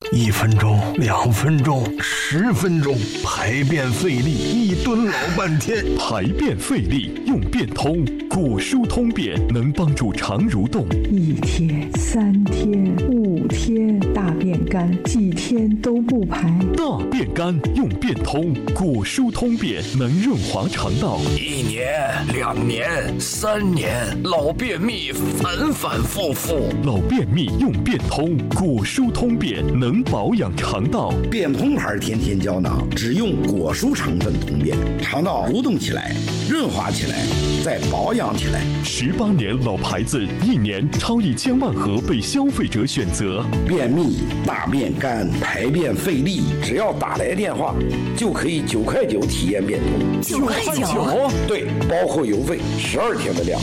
1分钟、2分钟、10分钟，排便费力，一蹲老半天。 排便费力用便通，果蔬通便能帮助肠蠕动。 1天、3天、5天，大便干，几天都不排。 大便干用便通，果蔬通便能润滑肠道。 1年、2年、3年，老便秘反反复复。 老便秘用便通，果蔬通便能保养肠道。 便通牌天天胶囊只用果蔬成分通便，肠道蠕动起来，润滑起来，再保养起来。 18年老牌子，1年超1000万盒被消费者选择。 便秘、大便干、排便费力，只要打来电话，就可以9块9体验便通。 9块9？ 对，包括邮费，12天的量。